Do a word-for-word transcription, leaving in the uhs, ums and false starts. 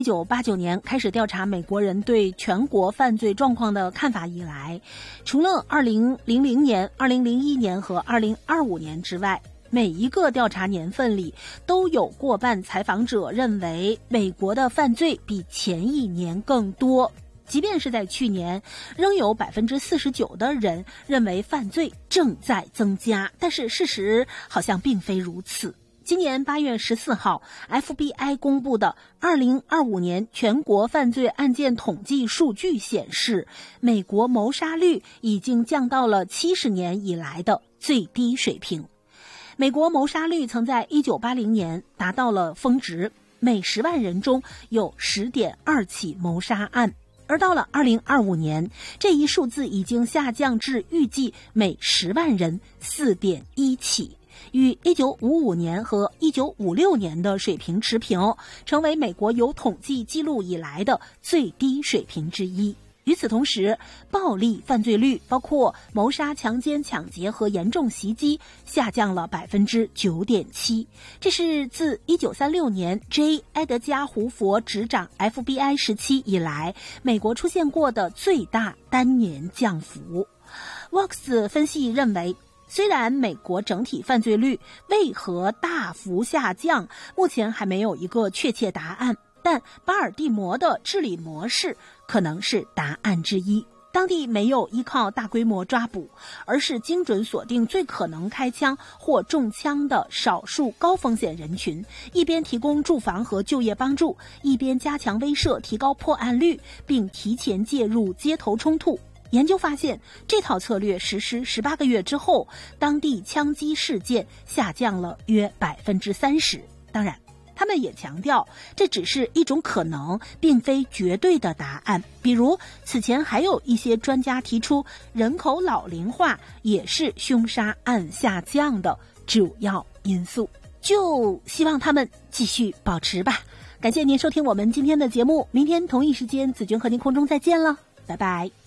一九八九年开始调查美国人对全国犯罪状况的看法以来，除了二零零零年、二零零一年和二零二五年之外，每一个调查年份里都有过半采访者认为美国的犯罪比前一年更多。即便是在去年，仍有 百分之四十九 的人认为犯罪正在增加，但是事实好像并非如此。今年八月十四号 F B I 公布的二零二五年全国犯罪案件统计数据显示，美国谋杀率已经降到了七十年以来的最低水平。美国谋杀率曾在一九八零年达到了峰值，每十万人中有 十点二 起谋杀案，而到了二零二五年，这一数字已经下降至预计每十万人 四点一 起。与一九五五年和一九五六年的水平持平，成为美国有统计记录以来的最低水平之一。与此同时，暴力犯罪率包括谋杀、强奸、抢劫和严重袭击下降了 百分之九点七， 这是自一九三六年 J. 埃德加·胡佛执掌 F B I 时期以来，美国出现过的最大单年降幅。Vox 分析认为，虽然美国整体犯罪率为何大幅下降，目前还没有一个确切答案，但巴尔的摩的治理模式可能是答案之一。当地没有依靠大规模抓捕，而是精准锁定最可能开枪或中枪的少数高风险人群，一边提供住房和就业帮助，一边加强威慑，提高破案率，并提前介入街头冲突。研究发现，这套策略实施十八个月之后，当地枪击事件下降了约 百分之三十。 当然，他们也强调这只是一种可能，并非绝对的答案。比如，此前还有一些专家提出，人口老龄化也是凶杀案下降的主要因素。就希望他们继续保持吧。感谢您收听我们今天的节目，明天同一时间子君和您空中再见了，拜拜。